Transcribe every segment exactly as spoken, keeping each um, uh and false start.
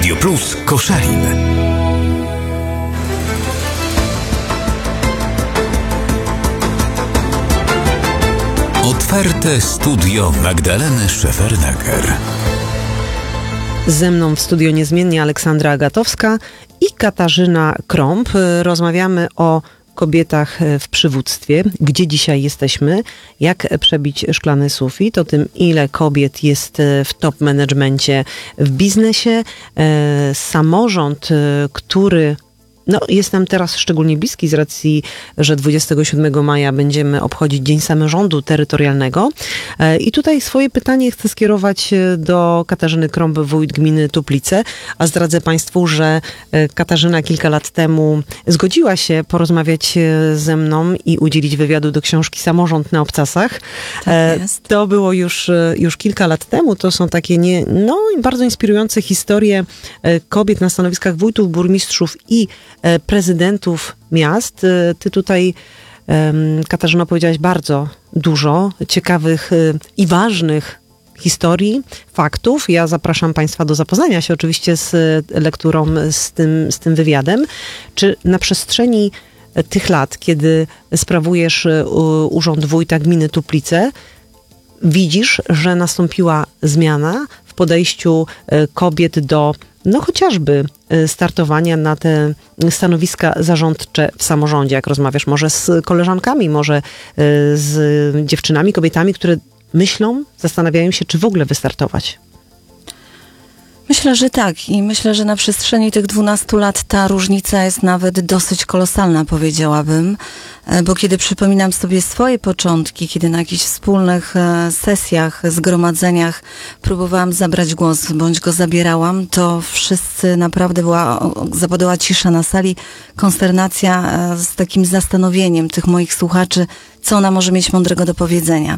Radio Plus Koszalin. Otwarte studio Magdaleny Szefernaker. Ze mną w studio niezmiennie Aleksandra Agatowska i Katarzyna Krąb. Rozmawiamy o kobietach w przywództwie, gdzie dzisiaj jesteśmy, jak przebić szklany sufit, o tym, ile kobiet jest w top managemencie w biznesie. Samorząd, który no, jest nam teraz szczególnie bliski z racji, że dwudziestego siódmego maja będziemy obchodzić Dzień Samorządu Terytorialnego. I tutaj swoje pytanie chcę skierować do Katarzyny Krąb, wójt gminy Tuplice. A zdradzę Państwu, że Katarzyna kilka lat temu zgodziła się porozmawiać ze mną i udzielić wywiadu do książki Samorząd na obcasach. Tak jest. To było już, już kilka lat temu. To są takie nie, no, bardzo inspirujące historie kobiet na stanowiskach wójtów, burmistrzów i prezydentów miast. Ty tutaj, Katarzyno, powiedziałaś bardzo dużo ciekawych i ważnych historii, faktów. Ja zapraszam Państwa do zapoznania się oczywiście z lekturą, z tym, z tym wywiadem. Czy na przestrzeni tych lat, kiedy sprawujesz urząd wójta gminy Tuplice, widzisz, że nastąpiła zmiana w podejściu kobiet do no chociażby startowania na te stanowiska zarządcze w samorządzie, jak rozmawiasz może z koleżankami, może z dziewczynami, kobietami, które myślą, zastanawiają się, czy w ogóle wystartować? Myślę, że tak i myślę, że na przestrzeni tych dwunastu lat ta różnica jest nawet dosyć kolosalna, powiedziałabym, bo kiedy przypominam sobie swoje początki, kiedy na jakichś wspólnych sesjach, zgromadzeniach próbowałam zabrać głos, bądź go zabierałam, to wszyscy naprawdę była, zapadła cisza na sali, konsternacja z takim zastanowieniem tych moich słuchaczy, co ona może mieć mądrego do powiedzenia.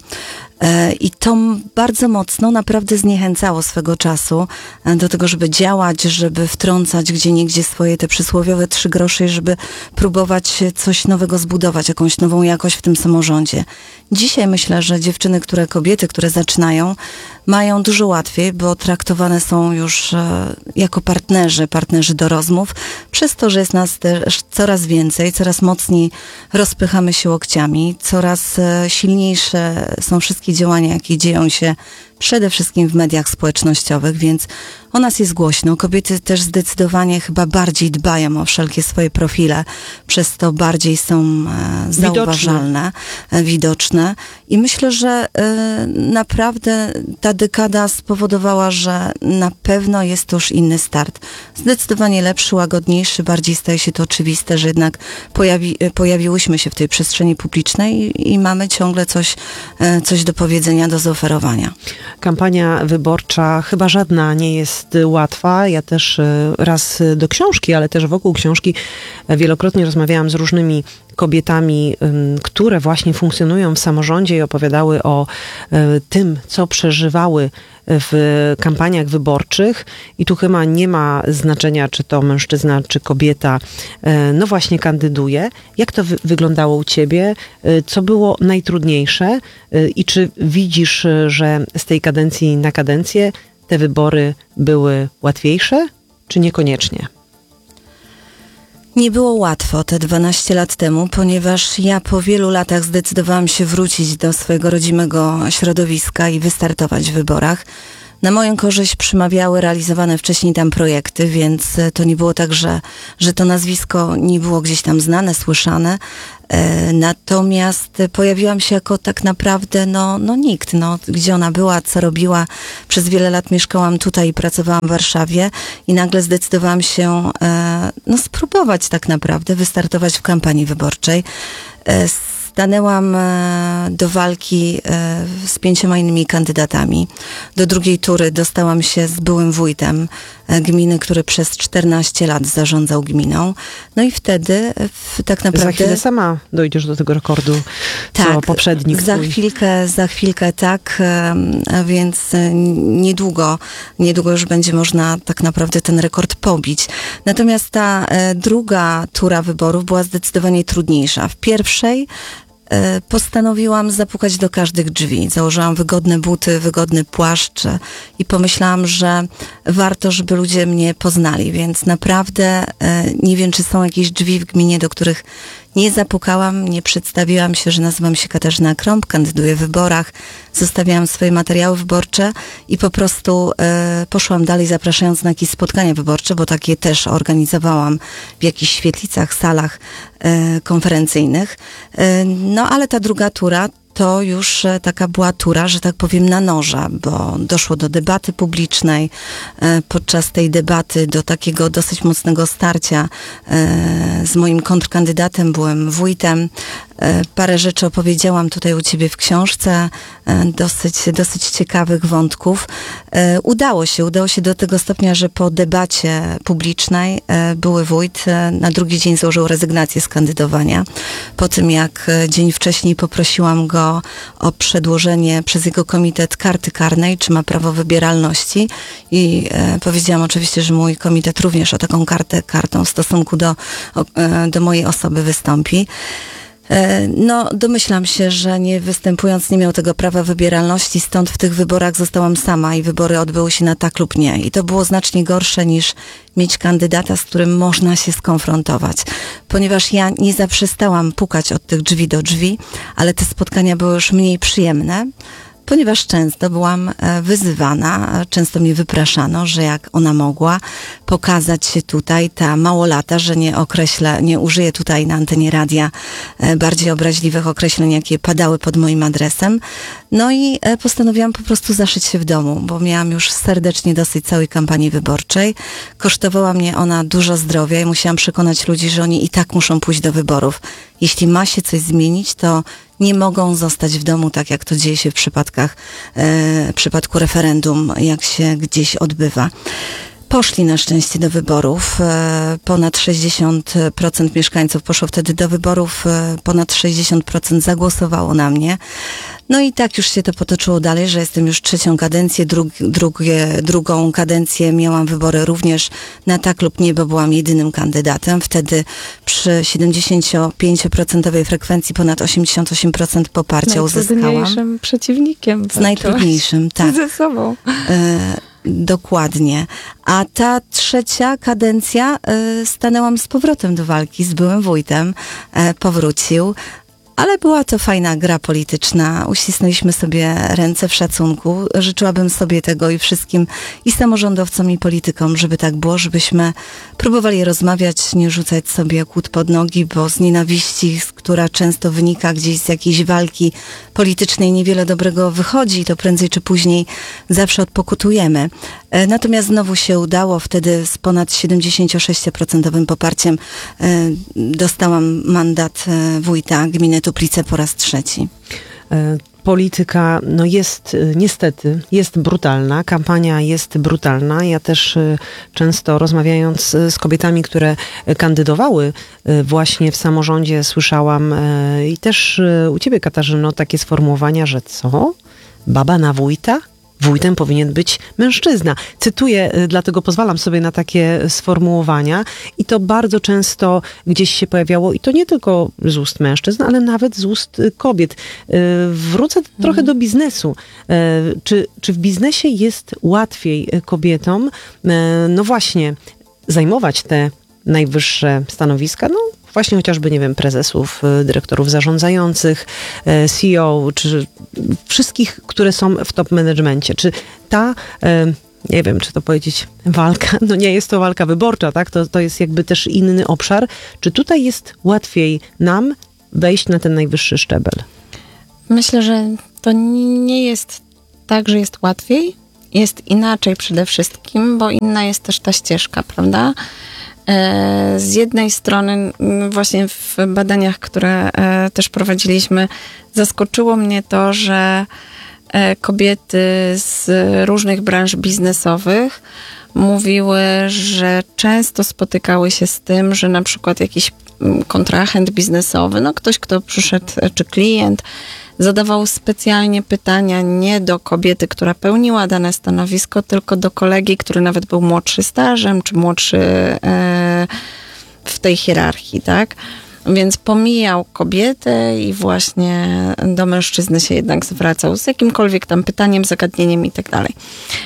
I to bardzo mocno naprawdę zniechęcało swego czasu do tego, żeby działać, żeby wtrącać gdzieniegdzie swoje te przysłowiowe trzy grosze, żeby próbować coś nowego zbudować, jakąś nową jakość w tym samorządzie. Dzisiaj myślę, że dziewczyny, które, kobiety, które zaczynają, mają dużo łatwiej, bo traktowane są już jako partnerzy, partnerzy do rozmów, przez to, że jest nas też coraz więcej, coraz mocniej rozpychamy się łokciami, coraz silniejsze są wszystkie działania, jakie dzieją się przede wszystkim w mediach społecznościowych, więc o nas jest głośno. Kobiety też zdecydowanie chyba bardziej dbają o wszelkie swoje profile, przez to bardziej są e, zauważalne, widoczne. widoczne. I myślę, że e, naprawdę ta dekada spowodowała, że na pewno jest to już inny start. Zdecydowanie lepszy, łagodniejszy, bardziej staje się to oczywiste, że jednak pojawi, pojawiłyśmy się w tej przestrzeni publicznej i, i mamy ciągle coś, e, coś do powiedzenia, do zaoferowania. Kampania wyborcza chyba żadna nie jest łatwa. Ja też raz do książki, ale też wokół książki wielokrotnie rozmawiałam z różnymi kobietami, które właśnie funkcjonują w samorządzie i opowiadały o tym, co przeżywały w kampaniach wyborczych. I tu chyba nie ma znaczenia, czy to mężczyzna, czy kobieta, no właśnie kandyduje. Jak to wy- wyglądało u ciebie? Co było najtrudniejsze? I czy widzisz, że z tej kadencji na kadencję te wybory były łatwiejsze, czy niekoniecznie? Nie było łatwo te dwanaście lat temu, ponieważ ja po wielu latach zdecydowałam się wrócić do swojego rodzimego środowiska i wystartować w wyborach. Na moją korzyść przemawiały realizowane wcześniej tam projekty, więc to nie było tak, że, że to nazwisko nie było gdzieś tam znane, słyszane. Natomiast pojawiłam się jako tak naprawdę no, no nikt, no, gdzie ona była, co robiła. Przez wiele lat mieszkałam tutaj i pracowałam w Warszawie i nagle zdecydowałam się no, spróbować tak naprawdę wystartować w kampanii wyborczej. Stanęłam do walki z pięcioma innymi kandydatami. Do drugiej tury dostałam się z byłym wójtem gminy, który przez czternaście lat zarządzał gminą. No i wtedy tak naprawdę... Za chwilę sama dojdziesz do tego rekordu, co tak, poprzednik za twój. chwilkę, za chwilkę tak, a więc niedługo, niedługo już będzie można tak naprawdę ten rekord pobić. Natomiast ta druga tura wyborów była zdecydowanie trudniejsza. W pierwszej e, postanowiłam zapukać do każdych drzwi. Założyłam wygodne buty, wygodny płaszcz e, i pomyślałam, że warto, żeby ludzie mnie poznali, więc naprawdę e, nie wiem, czy są jakieś drzwi w gminie, do których nie zapukałam, nie przedstawiłam się, że nazywam się Katarzyna Krąb, kandyduję w wyborach, zostawiałam swoje materiały wyborcze i po prostu e, poszłam dalej, zapraszając na jakieś spotkania wyborcze, bo takie też organizowałam w jakichś świetlicach, salach e, konferencyjnych. E, no ale ta druga tura to już e, taka była tura, że tak powiem, na noża, bo doszło do debaty publicznej. E, podczas tej debaty do takiego dosyć mocnego starcia e, z moim kontrkandydatem, byłem wójtem. E, parę rzeczy opowiedziałam tutaj u ciebie w książce, e, dosyć, dosyć ciekawych wątków. E, udało się, udało się do tego stopnia, że po debacie publicznej e, były wójt e, na drugi dzień złożył rezygnację z kandydowania. Po tym, jak e, dzień wcześniej poprosiłam go o przedłożenie przez jego komitet karty karnej, czy ma prawo wybieralności i e, powiedziałam oczywiście, że mój komitet również o taką kartę kartą w stosunku do, o, e, do mojej osoby wystąpi. E, no, domyślam się, że nie występując nie miał tego prawa wybieralności, stąd w tych wyborach zostałam sama i wybory odbyły się na tak lub nie. I to było znacznie gorsze niż mieć kandydata, z którym można się skonfrontować. Ponieważ ja nie zaprzestałam pukać od tych drzwi do drzwi, ale te spotkania były już mniej przyjemne, ponieważ często byłam wyzywana, często mnie wypraszano, że jak ona mogła pokazać się tutaj, ta małolata, że nie określę, nie użyję tutaj na antenie radia bardziej obraźliwych określeń, jakie padały pod moim adresem. No i postanowiłam po prostu zaszyć się w domu, bo miałam już serdecznie dosyć całej kampanii wyborczej. Kosztowała mnie ona dużo zdrowia i musiałam przekonać ludzi, że oni i tak muszą pójść do wyborów. Jeśli ma się coś zmienić, to nie mogą zostać w domu, tak jak to dzieje się w przypadkach, e, w przypadku referendum, jak się gdzieś odbywa. Poszli na szczęście do wyborów. E, ponad sześćdziesiąt procent mieszkańców poszło wtedy do wyborów, e, ponad sześćdziesiąt procent zagłosowało na mnie. No i tak już się to potoczyło dalej, że jestem już trzecią kadencję, dru, drugie, drugą kadencję miałam wybory również na tak lub nie, bo byłam jedynym kandydatem. Wtedy przy siedemdziesięciopięcioprocentowej frekwencji ponad osiemdziesiąt osiem procent poparcia uzyskałam. Z najtrudniejszym przeciwnikiem. Z najtrudniejszym, tak. Ze sobą. E, dokładnie. A ta trzecia kadencja e, stanęłam z powrotem do walki z byłym wójtem. E, powrócił. Ale była to fajna gra polityczna. Uścisnęliśmy sobie ręce w szacunku. Życzyłabym sobie tego i wszystkim, i samorządowcom, i politykom, żeby tak było, żebyśmy próbowali rozmawiać, nie rzucać sobie kłód pod nogi, bo z nienawiści, która często wynika gdzieś z jakiejś walki politycznej, niewiele dobrego wychodzi i to prędzej czy później zawsze odpokutujemy. Natomiast znowu się udało. Wtedy z ponad siedemdziesięciosześcioprocentowym poparciem dostałam mandat wójta gminy Tuplice po raz trzeci. Polityka no jest niestety, jest brutalna, kampania jest brutalna. Ja też często rozmawiając z kobietami, które kandydowały właśnie w samorządzie, słyszałam i też u ciebie, Katarzyno, takie sformułowania, że co? Baba na wójta? Wójtem powinien być mężczyzna. Cytuję, dlatego pozwalam sobie na takie sformułowania i to bardzo często gdzieś się pojawiało i to nie tylko z ust mężczyzn, ale nawet z ust kobiet. Wrócę mhm. trochę do biznesu. Czy, czy w biznesie jest łatwiej kobietom, no właśnie, zajmować te najwyższe stanowiska? No właśnie chociażby, nie wiem, prezesów, dyrektorów zarządzających, C E O, czy wszystkich, które są w top managemencie. Czy ta, nie wiem, czy to powiedzieć walka, no nie jest to walka wyborcza, tak? To, to jest jakby też inny obszar. Czy tutaj jest łatwiej nam wejść na ten najwyższy szczebel? Myślę, że to nie jest tak, że jest łatwiej. Jest inaczej przede wszystkim, bo inna jest też ta ścieżka, prawda? Z jednej strony właśnie w badaniach, które też prowadziliśmy, zaskoczyło mnie to, że kobiety z różnych branż biznesowych mówiły, że często spotykały się z tym, że na przykład jakiś kontrahent biznesowy, no ktoś, kto przyszedł, czy klient, zadawał specjalnie pytania nie do kobiety, która pełniła dane stanowisko, tylko do kolegi, który nawet był młodszy stażem, czy młodszy e, w tej hierarchii, tak? Więc pomijał kobietę i właśnie do mężczyzny się jednak zwracał z jakimkolwiek tam pytaniem, zagadnieniem i tak dalej.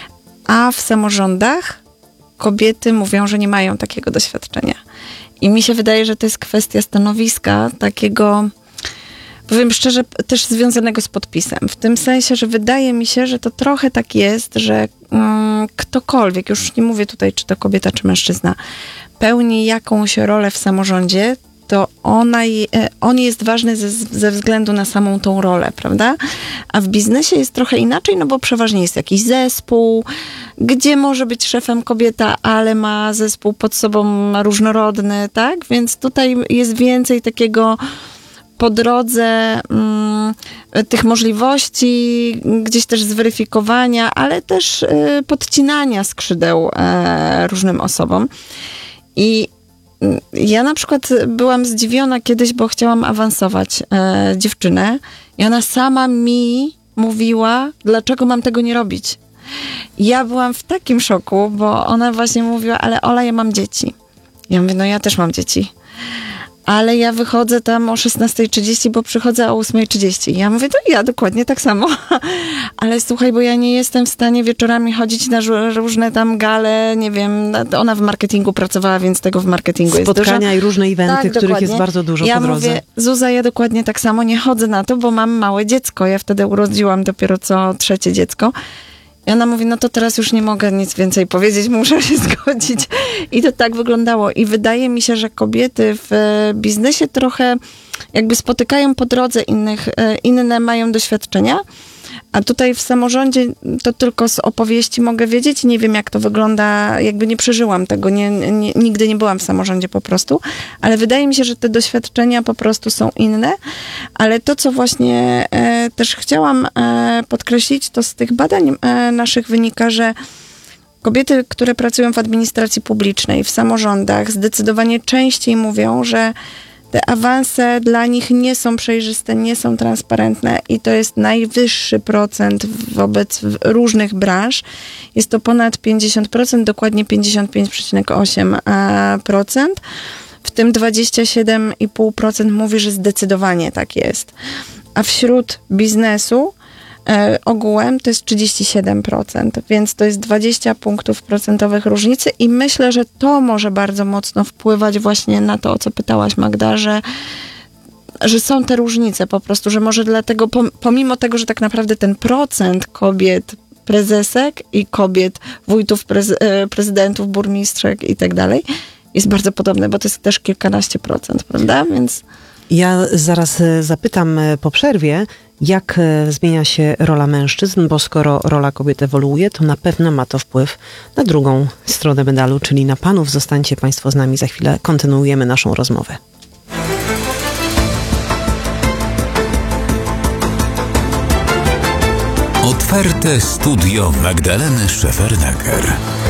A w samorządach kobiety mówią, że nie mają takiego doświadczenia. I mi się wydaje, że to jest kwestia stanowiska takiego, powiem szczerze, też związanego z podpisem. W tym sensie, że wydaje mi się, że to trochę tak jest, że mm, ktokolwiek, już nie mówię tutaj, czy to kobieta, czy mężczyzna, pełni jakąś rolę w samorządzie, to ona, on jest ważny ze, ze względu na samą tą rolę, prawda? A w biznesie jest trochę inaczej, no bo przeważnie jest jakiś zespół, gdzie może być szefem kobieta, ale ma zespół pod sobą różnorodny, tak? Więc tutaj jest więcej takiego po drodze mm, tych możliwości, gdzieś też zweryfikowania, ale też y, podcinania skrzydeł e, różnym osobom. I ja na przykład byłam zdziwiona kiedyś, bo chciałam awansować e, dziewczynę i ona sama mi mówiła, dlaczego mam tego nie robić. Ja byłam w takim szoku, bo ona właśnie mówiła, ale Ola, ja mam dzieci. Ja mówię, no ja też mam dzieci. Ale ja wychodzę tam o szesnasta trzydzieści, bo przychodzę o ósma trzydzieści. Ja mówię, to ja dokładnie tak samo. Ale słuchaj, bo ja nie jestem w stanie wieczorami chodzić na różne tam gale, nie wiem, ona w marketingu pracowała, więc tego w marketingu jest dużo. Spotkania i różne eventy, tak, których dokładnie. jest bardzo dużo ja po drodze. Mówię, Zuza, ja dokładnie tak samo nie chodzę na to, bo mam małe dziecko. Ja wtedy urodziłam dopiero co trzecie dziecko. I ona mówi, no to teraz już nie mogę nic więcej powiedzieć, muszę się zgodzić. I to tak wyglądało. I wydaje mi się, że kobiety w biznesie trochę jakby spotykają po drodze innych, inne mają doświadczenia. A tutaj w samorządzie to tylko z opowieści mogę wiedzieć. Nie wiem, jak to wygląda, jakby nie przeżyłam tego, nie, nie, nigdy nie byłam w samorządzie po prostu, ale wydaje mi się, że te doświadczenia po prostu są inne. Ale to, co właśnie e, też chciałam e, podkreślić, to z tych badań e, naszych wynika, że kobiety, które pracują w administracji publicznej, w samorządach, zdecydowanie częściej mówią, że te awanse dla nich nie są przejrzyste, nie są transparentne i to jest najwyższy procent wobec różnych branż. Jest to ponad pięćdziesiąt procent, dokładnie pięćdziesiąt pięć przecinek osiem procent. W tym dwadzieścia siedem przecinek pięć procent mówi, że zdecydowanie tak jest. A wśród biznesu e, ogółem to jest trzydzieści siedem procent, więc to jest dwadzieścia punktów procentowych różnicy i myślę, że to może bardzo mocno wpływać właśnie na to, o co pytałaś, Magda, że, że są te różnice po prostu, że może dlatego, pomimo tego, że tak naprawdę ten procent kobiet prezesek i kobiet wójtów, prez, prezydentów, burmistrzek i tak dalej jest bardzo podobny, bo to jest też kilkanaście procent, prawda? Więc ja zaraz zapytam po przerwie, jak zmienia się rola mężczyzn, bo skoro rola kobiet ewoluuje, to na pewno ma to wpływ na drugą stronę medalu, czyli na panów. Zostańcie Państwo z nami, za chwilę kontynuujemy naszą rozmowę. Otwarte studio Magdaleny Szefernaker.